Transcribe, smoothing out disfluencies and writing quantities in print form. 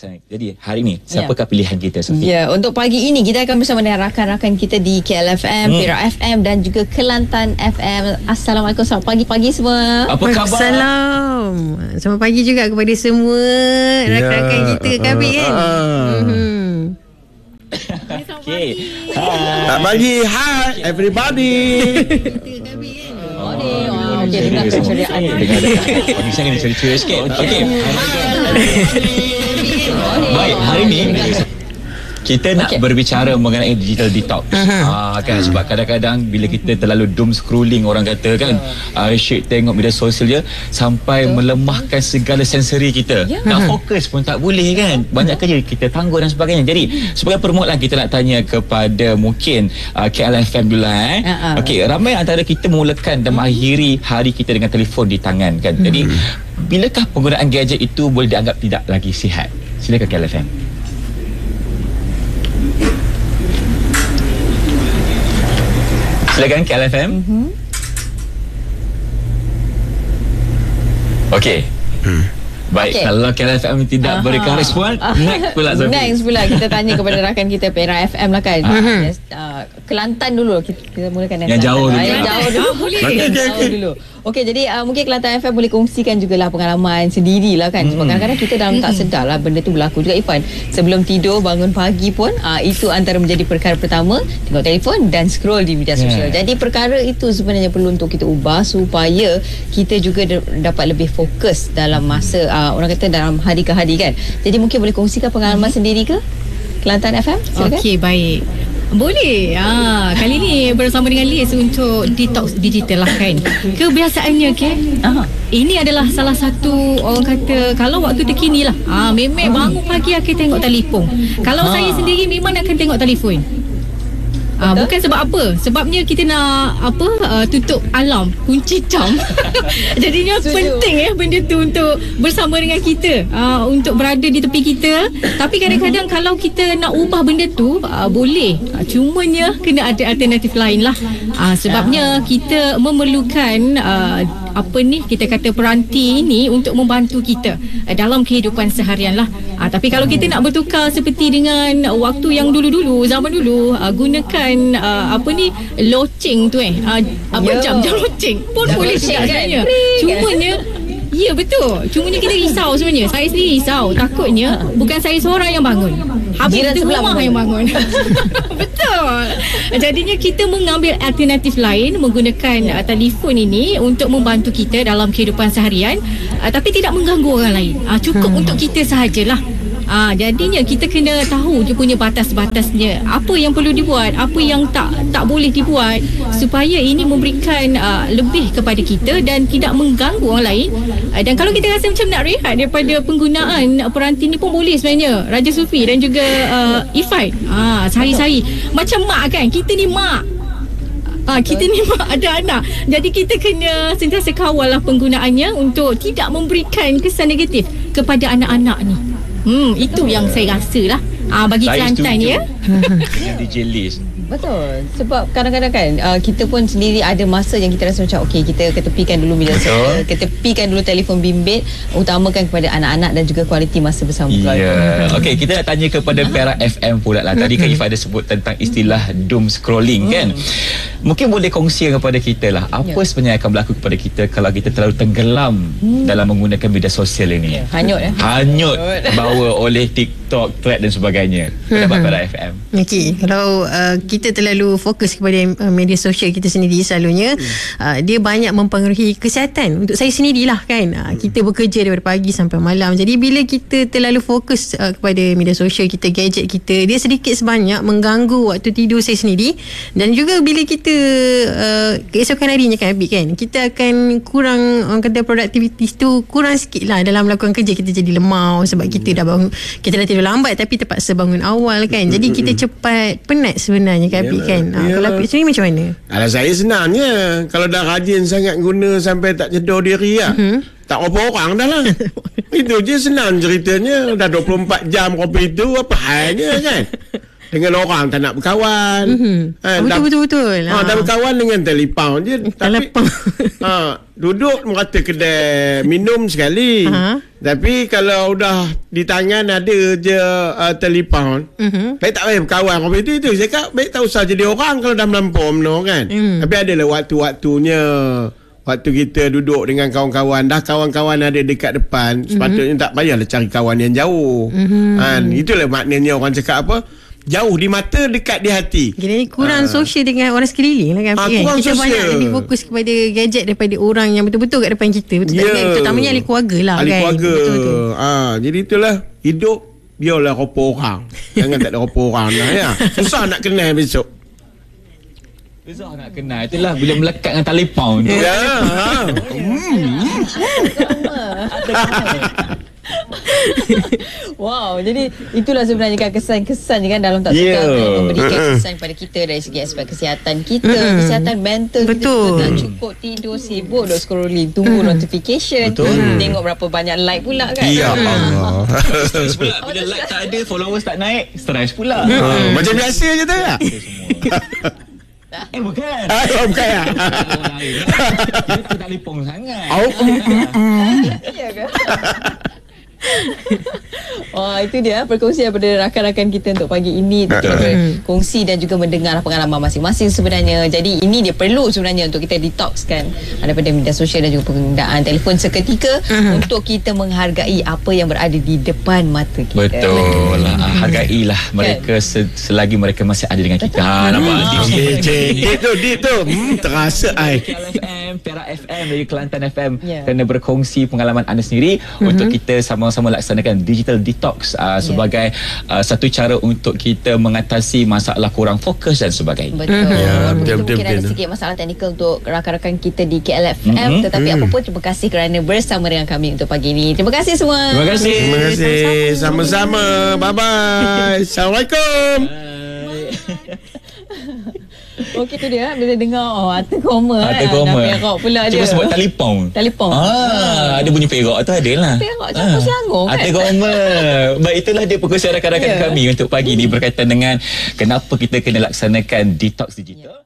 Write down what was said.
Jadi hari ni siapakah pilihan kita, Sophie? Ya, untuk pagi ini kita akan bersama dengan rakan-rakan kita di KLFM, Perak FM dan juga Kelantan FM. Assalamualaikum, selamat pagi-pagi semua. Apa khabar? Salam. Selamat pagi juga kepada semua rakan-rakan kita, Kabir kan. Okay. Selamat pagi. Hi everybody. Okey, dengar keceriaan. Bisa kena ceria-ceria sikit. Okey. Baik, hari ni kita nak berbicara mengenai digital detox. Kan, sebab kadang-kadang bila kita terlalu doom scrolling, orang kata kan, asyik tengok media sosial je sampai melemahkan segala sensori kita. Nak fokus pun tak boleh kan. Banyak kerja kita tangguh dan sebagainya. Jadi sebagai permulaan kita nak tanya kepada mungkin KLFM dulu Okey, ramai antara kita memulakan dan mengakhiri hari kita dengan telefon di tangan kan. Jadi bilakah penggunaan gadget itu boleh dianggap tidak lagi sihat? Silakan KLFM. Silakan KLFM. Okey. Baik, kalau KLFM tidak berikan respon, next pula Sophie. Next pula kita tanya kepada rakan kita Perak FM lah kan. Kelantan dulu kita mulakan yang jauh dulu. Yang jauh dulu. Boleh. Jauh dulu. Okey, jadi mungkin Kelantan FM boleh kongsikan jugalah pengalaman sendirilah kan. Sebab kadang-kadang kita dalam tak sedar lah benda tu berlaku juga, Ifan. Sebelum tidur, bangun pagi pun itu antara menjadi perkara pertama, tengok telefon dan scroll di media sosial. Jadi perkara itu sebenarnya perlu untuk kita ubah supaya kita juga dapat lebih fokus dalam masa orang kata dalam hari ke hari kan. Jadi mungkin boleh kongsikan pengalaman sendiri ke Kelantan FM? Silakan. Okey, baik. Boleh. Kali ni bersama dengan Liz untuk detox digital lah kan. Kebiasaannya ini adalah salah satu orang kata kalau waktu terkini lah. Memang bangun pagi akan tengok telefon. Kalau saya sendiri memang akan tengok telefon. Bukan sebab apa. Sebabnya kita nak tutup alarm, kunci jam. Jadinya penting benda tu untuk bersama dengan kita, untuk berada di tepi kita. Tapi kadang-kadang kalau kita nak ubah benda tu boleh. Cumanya kena ada alternatif lain lah. Sebabnya kita memerlukan kita kata peranti ini untuk membantu kita dalam kehidupan seharian lah. Tapi kalau kita nak bertukar seperti dengan waktu yang dulu-dulu, zaman dulu, gunakan loceng tu jam-jam loceng pun boleh juga sebenarnya. Cumanya ya betul. Cumanya kita risau sebenarnya. Saya sendiri risau. Takutnya bukan saya seorang yang bangun, habis tu rumah yang bangun. Betul. Jadinya kita mengambil alternatif lain, menggunakan telefon ini untuk membantu kita dalam kehidupan seharian, tapi tidak mengganggu orang lain. Cukup untuk kita sahajalah. Jadinya kita kena tahu dia punya batas-batasnya. Apa yang perlu dibuat, apa yang tak boleh dibuat, supaya ini memberikan lebih kepada kita dan tidak mengganggu orang lain. Dan kalau kita rasa macam nak rehat daripada penggunaan peranti ni pun boleh sebenarnya, Raja Sufi dan juga Ifai. Sehari-hari macam mak kan, kita ni mak. Kita ni ada anak. Jadi kita kena sentiasa kawal lah penggunaannya untuk tidak memberikan kesan negatif kepada anak-anak ni. Itu yang saya rasa lah bagi Kelantan ni dengan DJ Liz. Betul. Sebab kadang-kadang kan kita pun sendiri ada masa yang kita rasa macam okey, kita ketepikan dulu media sosial, ketepikan dulu telefon bimbit, utamakan kepada anak-anak dan juga kualiti masa bersama keluarga. Okey, kita nak tanya kepada Perak FM pula lah. Tadi kan Ifah ada sebut tentang istilah doom scrolling kan. Mungkin boleh kongsi kepada kita lah apa sebenarnya akan berlaku kepada kita kalau kita terlalu tenggelam dalam menggunakan media sosial ini. Hanyut bawa oleh TikTok, Thread dan sebagainya. Pendapat Perak FM. Okey, kalau kita terlalu fokus kepada media sosial kita sendiri selalunya, dia banyak mempengaruhi kesihatan untuk saya sendirilah kan. Kita bekerja daripada pagi sampai malam. Jadi bila kita terlalu fokus kepada media sosial kita, gadget kita, dia sedikit sebanyak mengganggu waktu tidur saya sendiri. Dan juga bila kita keesokan harinya kan, Habib kan, kita akan kurang, orang kata produktivitas tu kurang sikit lah dalam melakukan kerja. Kita jadi lemau sebab kita dah bangun, kita dah tidur lambat tapi terpaksa bangun awal kan. Jadi kita cepat penat sebenarnya kan, Habib kan. Kalau Habib sendiri macam mana? Kalau saya senangnya, kalau dah rajin sangat guna sampai tak cedor diri tak apa orang dah lah. Itu je senang ceritanya. Dah 24 jam kopi tu, apa halnya kan. dengan orang tak nak berkawan. Betul. Tak berkawan dengan telefon je. Telefon. Duduk merata kedai minum sekali. Tapi kalau dah di tangan ada je telefon, baik tak payah berkawan. Itu saya cakap, baik tak usah jadi orang kalau dah melampau kan. Tapi adalah waktu-waktunya. Waktu kita duduk dengan kawan-kawan, dah kawan-kawan ada dekat depan, sepatutnya tak payahlah cari kawan yang jauh. Itulah maknanya orang cakap apa? Jauh di mata, dekat di hati. Jadi kurang sosial dengan orang sekeliling lah kan. Kurang kita sosial. banyak lebih fokus kepada gadget daripada orang yang betul-betul kat depan kita. Betul tak kan? Terutamanya ahli keluarga lah ahli kan. keluarga. Betul. Jadi itulah hidup, biarlah rupa orang. Jangan tak ada rupa orang dah ya. Susah nak kenal besok. Susah nak kenal. Itulah bila melekat dengan telefon tu. Ya. Wow, jadi itulah sebenarnya kan kesan-kesan kan dalam tak suka memberikan kesan kepada kita dari segi aspek kesihatan kita, kesihatan mental kita tak cukup tidur, sibuk duk scrolling, tunggu notification, tengok berapa banyak like pula kan. Ya Allah. Stres pula bila like tak ada, followers tak naik, stres pula. Macam biasa je tu ya. Bukan. Bukan ya. Dia tak lipong sangat. Ya ke? Wah, itu dia perkongsian daripada rakan-rakan kita untuk pagi ini. Kita berkongsi dan juga mendengar pengalaman masing-masing sebenarnya. Jadi ini dia perlu sebenarnya untuk kita detox kan daripada media sosial dan juga penggunaan telefon seketika untuk kita menghargai apa yang berada di depan mata kita. Betul lah. Hargailah mereka selagi mereka masih ada dengan kita. Nampak? Dit tu. Terasa ai. FM, Perak FM dari Kelantan FM kena berkongsi pengalaman anda sendiri untuk kita sama-sama laksanakan digital detox sebagai satu cara untuk kita mengatasi masalah kurang fokus dan sebagainya. Betul. Mungkin ada sikit masalah teknikal untuk rakan-rakan kita di KLFM, tetapi apa pun terima kasih kerana bersama dengan kami untuk pagi ini. Terima kasih semua. Terima kasih. Sama-sama. Bye-bye. Assalamualaikum. Okey tu dia bila dengar harta koma perak pula dia. Cuba sebut telefon. Ada bunyi perak tu ada lah. Perak campur selangor kan. Harta koma. Baik, itulah dia perkongsian rakan-rakan kami untuk pagi ni berkaitan dengan kenapa kita kena laksanakan detox digital.